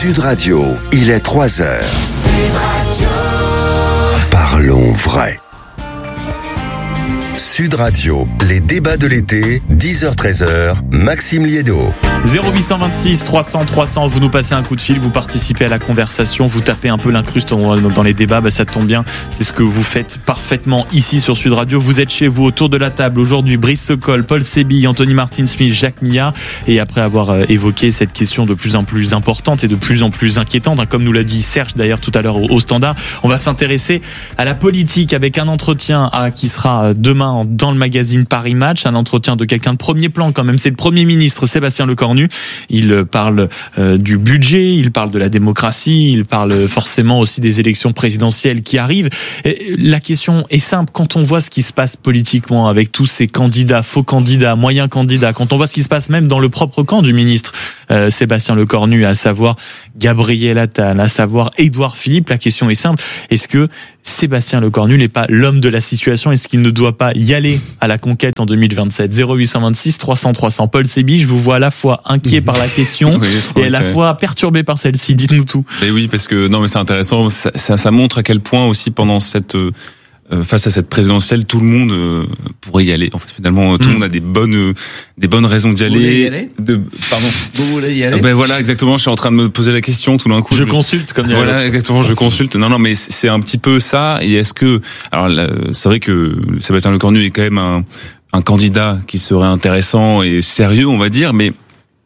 Sud Radio, il est 3h. Sud Radio. Parlons vrai. Sud Radio, les débats de l'été, 10h-13h, Maxime Liédo. 0826 300 300, vous nous passez un coup de fil, vous participez à la conversation, vous tapez un peu l'incruste dans les débats, ça tombe bien, c'est ce que vous faites parfaitement ici sur Sud Radio. Vous êtes chez vous autour de la table aujourd'hui, Brice Sokol, Paul Sébille, Anthony Martin-Smith, Jacques Millard, et après avoir évoqué cette question de plus en plus importante et de plus en plus inquiétante, comme nous l'a dit Serge d'ailleurs tout à l'heure au Standard, on va s'intéresser à la politique avec un entretien qui sera demain dans le magazine Paris Match, un entretien de quelqu'un de premier plan quand même, c'est le Premier ministre Sébastien Lecornu. Il parle du budget, il parle de la démocratie, il parle forcément aussi des élections présidentielles qui arrivent. Et la question est simple, quand on voit ce qui se passe politiquement avec tous ces candidats, faux candidats, moyens candidats, quand on voit ce qui se passe même dans le propre camp du ministre Sébastien Lecornu, à savoir Gabriel Attal, à savoir Édouard Philippe, la question est simple, est-ce que Sébastien Lecornu n'est pas l'homme de la situation? Est-ce qu'il ne doit pas y aller à la conquête en 2027? 0826 300 300. Paul Sébille, je vous vois à la fois inquiet par la question et à la fois perturbé par celle-ci. Dites-nous tout. Et oui, parce que non, mais c'est intéressant. Ça montre à quel point aussi pendant cette face à cette présidentielle, tout le monde pourrait y aller. En fait, finalement, tout le monde a des bonnes raisons d'y aller. Vous voulez y aller ? Pardon. Vous voulez y aller ? Ben voilà, exactement. Je suis en train de me poser la question tout d'un coup. Je consulte, comme dirait voilà, exactement. Je consulte. Non, mais c'est un petit peu ça. Et est-ce que, alors, c'est vrai que Sébastien Lecornu est quand même un candidat qui serait intéressant et sérieux, on va dire, mais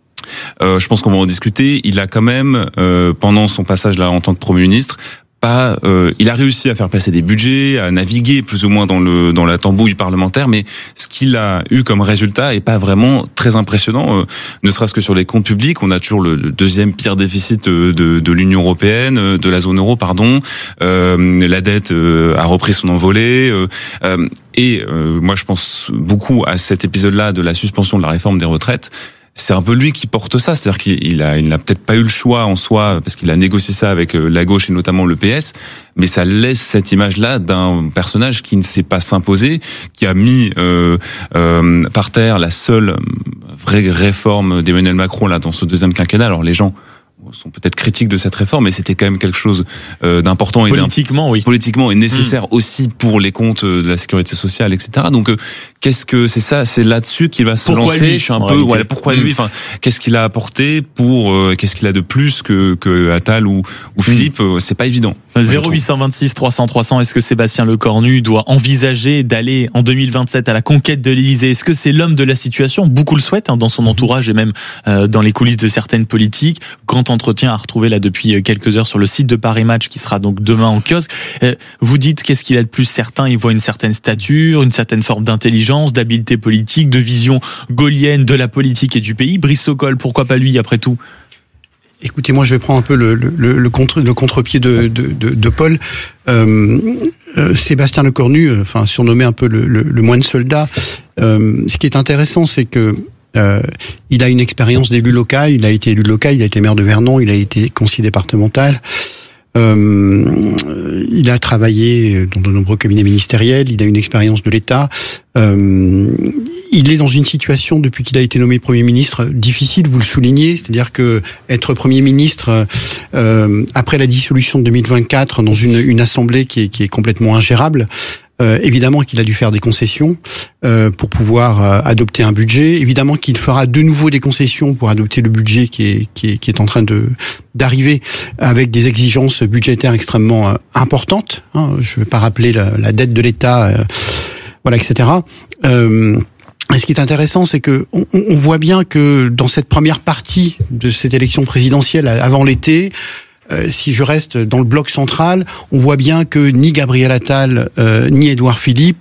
je pense qu'on va en discuter. Il a quand même, pendant son passage là en tant que Premier ministre, il a réussi à faire passer des budgets, à naviguer plus ou moins dans la tambouille parlementaire, mais ce qu'il a eu comme résultat est pas vraiment très impressionnant. Ne serait-ce que sur les comptes publics, on a toujours le deuxième pire déficit de l'Union européenne, de la zone euro, pardon. La dette a repris son envolée. Et moi, je pense beaucoup à cet épisode-là de la suspension de la réforme des retraites. C'est un peu lui qui porte ça, c'est-à-dire qu'il n'a peut-être pas eu le choix en soi parce qu'il a négocié ça avec la gauche et notamment le PS, mais ça laisse cette image-là d'un personnage qui ne sait pas s'imposer, qui a mis par terre la seule vraie réforme d'Emmanuel Macron là dans ce deuxième quinquennat. Alors les gens sont peut-être critiques de cette réforme, mais c'était quand même quelque chose d'important et politiquement et nécessaire aussi pour les comptes de la sécurité sociale, etc. Donc qu'est-ce que c'est ça? C'est là-dessus qu'il va se lancer. Je suis un peu pourquoi lui? Enfin, qu'est-ce qu'il a apporté qu'est-ce qu'il a de plus que Attal ou Philippe? C'est pas évident. 0826 300 300. Est-ce que Sébastien Lecornu doit envisager d'aller en 2027 à la conquête de l'Élysée? Est-ce que c'est l'homme de la situation? Beaucoup le souhaitent dans son entourage et même dans les coulisses de certaines politiques. Grand entretien à retrouver là depuis quelques heures sur le site de Paris Match qui sera donc demain en kiosque. Vous dites qu'est-ce qu'il a de plus certain? Il voit une certaine stature, une certaine forme d'intelligence, d'habileté politique, de vision gaullienne de la politique et du pays. Brice Sokol, pourquoi pas lui après tout? Écoutez, moi je vais prendre un peu le contre-pied de Paul. Sébastien Lecornu, surnommé un peu le moine soldat. Ce qui est intéressant, c'est que il a une expérience d'élu local. Il a été élu local, il a été maire de Vernon, il a été conseiller départemental. Il a travaillé dans de nombreux cabinets ministériels. Il a une expérience de l'État. Il est dans une situation, depuis qu'il a été nommé Premier ministre, difficile, vous le soulignez, c'est-à-dire que être Premier ministre après la dissolution de 2024 dans une assemblée qui est complètement ingérable, évidemment qu'il a dû faire des concessions pour pouvoir adopter un budget. Évidemment qu'il fera de nouveau des concessions pour adopter le budget qui est en train d'arriver avec des exigences budgétaires extrêmement importantes. Je ne vais pas rappeler la dette de l'État, etc. Et ce qui est intéressant, c'est que on voit bien que dans cette première partie de cette élection présidentielle avant l'été, si je reste dans le bloc central, on voit bien que ni Gabriel Attal ni Édouard Philippe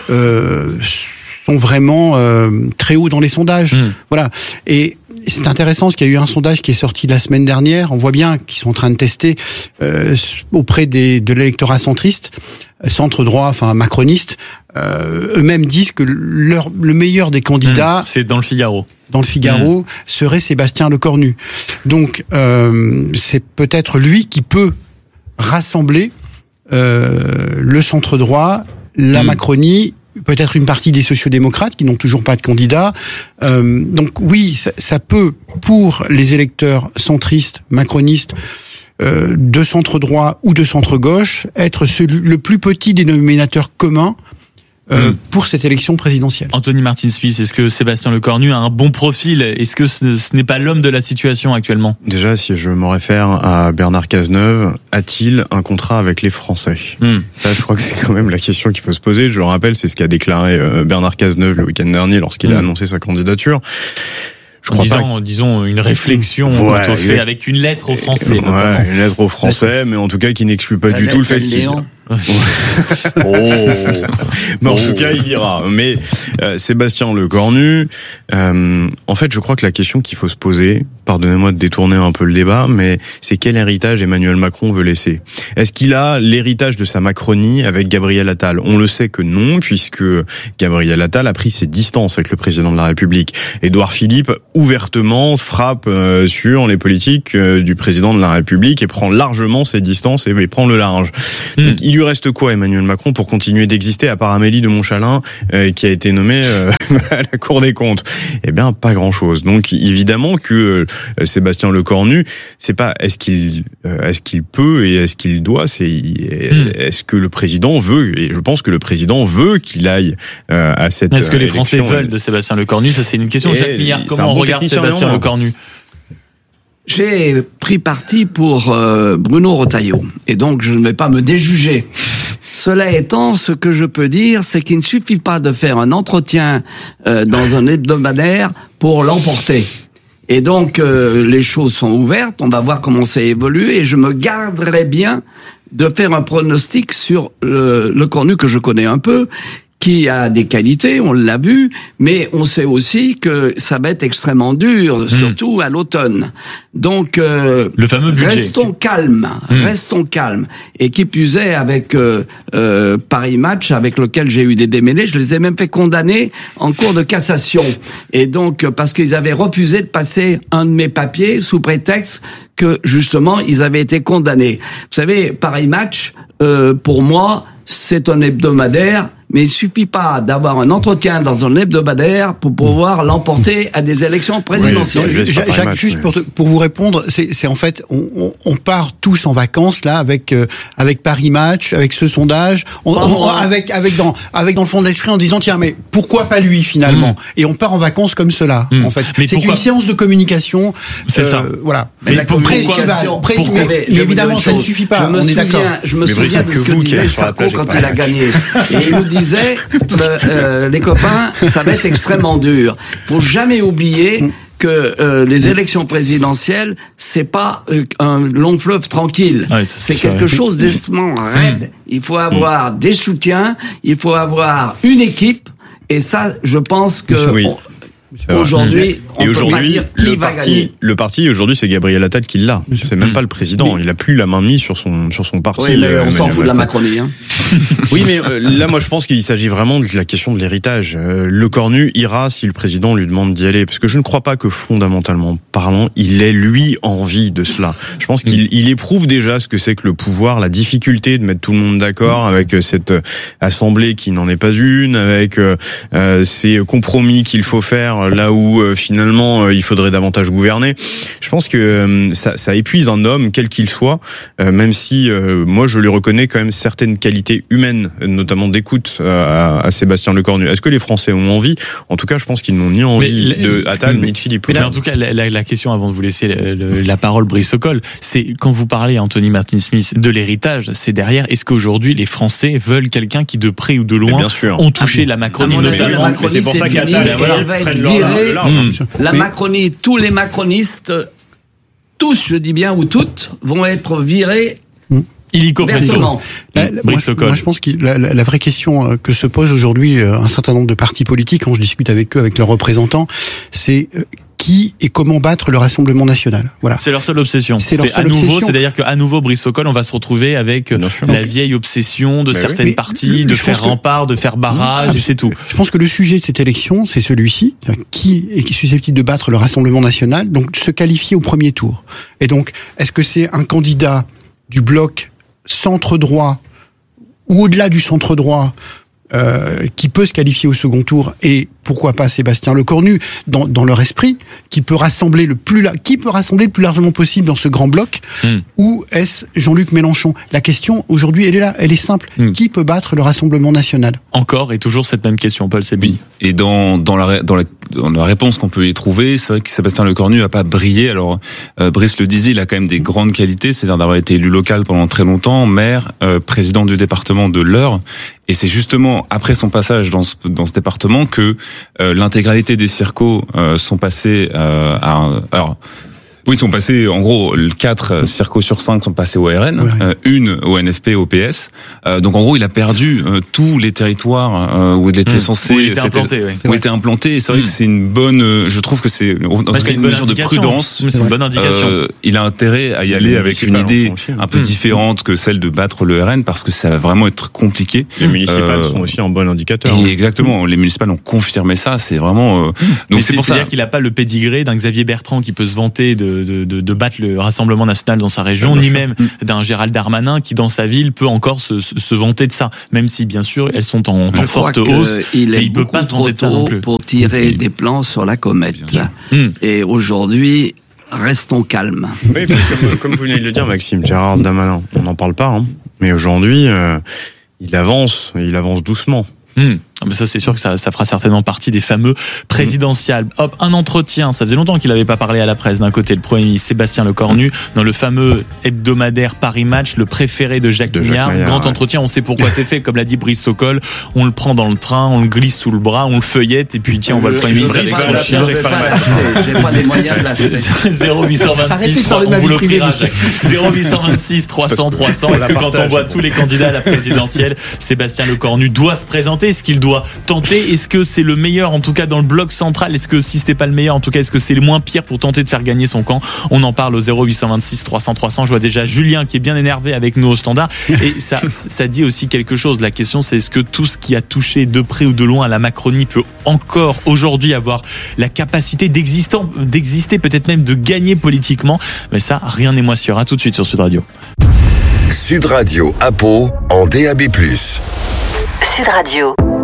sont vraiment très hauts dans les sondages. Voilà. Et c'est intéressant parce qu'il y a eu un sondage qui est sorti la semaine dernière. On voit bien qu'ils sont en train de tester auprès de l'électorat centriste, centre droit, macroniste. Eux-mêmes disent que le meilleur des candidats, c'est dans le Figaro. Serait Sébastien Lecornu. Donc c'est peut-être lui qui peut rassembler le centre droit, la Macronie, peut-être une partie des sociodémocrates qui n'ont toujours pas de candidat. Donc oui, ça peut, pour les électeurs centristes, macronistes, de centre droit ou de centre gauche, être le plus petit dénominateur commun pour cette élection présidentielle. Anthony Martin-Smith, est-ce que Sébastien Lecornu a un bon profil? Est-ce que ce n'est pas l'homme de la situation actuellement? Déjà, si je me réfère à Bernard Cazeneuve, a-t-il un contrat avec les Français? Ça, je crois que c'est quand même la question qu'il faut se poser. Je le rappelle, c'est ce qu'a déclaré Bernard Cazeneuve le week-end dernier lorsqu'il a annoncé sa candidature. Disons une réflexion qu'on fait avec une lettre aux Français. Ouais, une lettre aux Français, mais en tout cas qui n'exclut pas du tout le fait qu'il... Mais en tout cas, il ira. Mais Sébastien Lecornu, en fait, je crois que la question qu'il faut se poser, pardonnez-moi de détourner un peu le débat, mais c'est quel héritage Emmanuel Macron veut laisser. Est-ce qu'il a l'héritage de sa Macronie avec Gabriel Attal? On le sait que non, puisque Gabriel Attal a pris ses distances avec le président de la République. Édouard Philippe, ouvertement, frappe sur les politiques du président de la République et prend largement ses distances et prend le large. Donc, il lui reste quoi, Emmanuel Macron, pour continuer d'exister, à part Amélie de Montchalin, qui a été nommée à la Cour des comptes? Eh bien, pas grand-chose. Donc, évidemment que Sébastien Lecornu, c'est pas est-ce qu'il peut et est-ce qu'il doit, c'est est-ce que le président veut, et je pense que le président veut qu'il aille à cette Est-ce que les élection. Français veulent de Sébastien Lecornu? Ça, c'est une question. Jacques Millard, comment on regarde Sébastien Lecornu? J'ai pris parti pour Bruno Retailleau, et donc je ne vais pas me déjuger. Cela étant, ce que je peux dire, c'est qu'il ne suffit pas de faire un entretien dans un hebdomadaire pour l'emporter. Et donc, les choses sont ouvertes, on va voir comment ça évolue, et je me garderai bien de faire un pronostic sur Lecornu, que je connais un peu, qui a des qualités, on l'a vu, mais on sait aussi que ça va être extrêmement dur, surtout à l'automne. Donc, le fameux budget. Restons calmes. Et qui plus est, avec Paris Match, avec lequel j'ai eu des démêlés, je les ai même fait condamner en cour de cassation. Et donc, parce qu'ils avaient refusé de passer un de mes papiers sous prétexte que, justement, ils avaient été condamnés. Vous savez, Paris Match, pour moi, c'est un hebdomadaire, mais il suffit pas d'avoir un entretien dans un hebdomadaire pour pouvoir l'emporter à des élections présidentielles. Oui, Jacques, juste pour vous répondre, c'est en fait, on part tous en vacances là avec Paris Match, avec ce sondage, avec dans le fond de l'esprit en disant tiens mais pourquoi pas lui finalement, et on part en vacances comme cela en fait. C'est une séance de communication. C'est ça. Voilà. Mais la communication, mais évidemment ça ne suffit pas. On est d'accord. Je me souviens de ce que disait Sarko quand il a gagné, et il nous disait les copains, ça va être extrêmement dur. Faut jamais oublier que les élections présidentielles, c'est pas un long fleuve tranquille. Ouais, c'est quelque chose d'extrêmement raide. Il faut avoir des soutiens, il faut avoir une équipe, et ça, je pense que aujourd'hui, on peut pas dire qui va gagner. Le parti aujourd'hui, c'est Gabriel Attal qui l'a. C'est même pas le président. Il a plus la main mise sur son parti. Oui, mais on s'en fout de la Macronie. Hein. Oui, mais là, moi, je pense qu'il s'agit vraiment de la question de l'héritage. Lecornu ira si le président lui demande d'y aller, parce que je ne crois pas que fondamentalement parlant, il ait lui envie de cela. Je pense qu'il éprouve déjà ce que c'est que le pouvoir, la difficulté de mettre tout le monde d'accord avec cette assemblée qui n'en est pas une, avec ces compromis qu'il faut faire là où finalement il faudrait davantage gouverner. Je pense que ça épuise un homme quel qu'il soit, même si moi je lui reconnais quand même certaines qualités humaines, notamment d'écoute à Sébastien Lecornu. Est-ce que les Français ont envie? En tout cas, je pense qu'ils n'ont ni envie de Attal ni de Philippe. Mais en tout cas, la question avant de vous laisser la parole, Brice Sokol, c'est quand vous parlez, Anthony Martin-Smith, de l'héritage, c'est derrière. Est-ce qu'aujourd'hui les Français veulent quelqu'un qui de près ou de loin ont touché la Macronie notamment? C'est pour ça qu'Attal va être virée. La Macronie, tous les macronistes, tous, je dis bien, ou toutes, vont être virés. Illico Presto. Moi, je pense que la vraie question que se pose aujourd'hui un certain nombre de partis politiques, quand je discute avec eux, avec leurs représentants, c'est qui et comment battre le Rassemblement national. Voilà. C'est leur seule obsession. C'est à nouveau, c'est-à-dire qu'à nouveau, Brice Sokol, on va se retrouver avec la vieille obsession de certaines parties, de faire rempart, de faire barrage, et c'est tout. Je pense que le sujet de cette élection, c'est celui-ci, qui est susceptible de battre le Rassemblement national, donc se qualifier au premier tour. Et donc, est-ce que c'est un candidat du bloc centre-droit, ou au-delà du centre-droit, qui peut se qualifier au second tour, et pourquoi pas Sébastien Lecornu dans leur esprit, qui peut rassembler le plus largement possible dans ce grand bloc, ou est-ce Jean-Luc Mélenchon? La question aujourd'hui, elle est là, elle est simple. Qui peut battre le Rassemblement national? Encore et toujours cette même question, Paul Sébastien. Oui. Et dans la réponse qu'on peut y trouver, c'est vrai que Sébastien Lecornu a pas brillé. Alors Brice le disait, il a quand même des grandes qualités, c'est-à-dire d'avoir été élu local pendant très longtemps, maire, président du département de l'Eure. Et c'est justement après son passage dans ce département que l'intégralité des circos sont passés ils sont passés, en gros, 4 circos sur 5 sont passés au RN, une au NFP, au PS. Donc en gros, il a perdu tous les territoires où il était censé... Où il était implanté, où il était implanté. Et c'est vrai que c'est une bonne... Je trouve que c'est en tout cas une mesure de prudence. C'est une bonne indication. Il a intérêt à y aller avec une idée un peu différente que celle de battre le RN, parce que ça va vraiment être compliqué. Les municipales sont aussi un bon indicateur. Et exactement, les municipales ont confirmé ça. C'est vraiment... Donc c'est pour ça. C'est-à-dire qu'il n'a pas le pédigré d'un Xavier Bertrand qui peut se vanter de battre le Rassemblement national dans sa région, ni même d'un Gérald Darmanin qui dans sa ville peut encore se vanter de ça, même si bien sûr elles sont en forte hausse. Il peut pas se vanter de ça non plus pour tirer des plans sur la comète. Et aujourd'hui, restons calmes. Oui, comme vous venez de le dire, Maxime, Gérald Darmanin, on n'en parle pas, mais aujourd'hui, il avance doucement. Mais ça, c'est sûr que ça fera certainement partie des fameux présidentiables. Hop, un entretien. Ça faisait longtemps qu'il n'avait pas parlé à la presse. D'un côté, le Premier ministre Sébastien Lecornu, dans le fameux hebdomadaire Paris Match, le préféré de Jacques Mignard. Grand entretien. On sait pourquoi c'est fait. Comme l'a dit Brice Sokol, on le prend dans le train, on le glisse sous le bras, on le feuillette, et puis tiens, on voit le Premier ministre avec son chien. J'ai pas les moyens de la 0826, on vous l'offrira. 0826 300 300. Est-ce que quand on voit tous les candidats à la présidentielle, Sébastien Lecornu doit se présenter? Est-ce qu'il doit tenter? Est-ce que c'est le meilleur, en tout cas dans le bloc central? Est-ce que si c'était pas le meilleur, en tout cas, est-ce que c'est le moins pire pour tenter de faire gagner son camp? On en parle au 0826 300 300. Je vois déjà Julien qui est bien énervé avec nous au standard. Et ça dit aussi quelque chose. La question, c'est est-ce que tout ce qui a touché de près ou de loin à la Macronie peut encore aujourd'hui avoir la capacité d'exister, peut-être même de gagner politiquement? Mais ça, rien n'est moins sûr. À tout de suite sur Sud Radio. Sud Radio à Pau en DAB+. Sud Radio.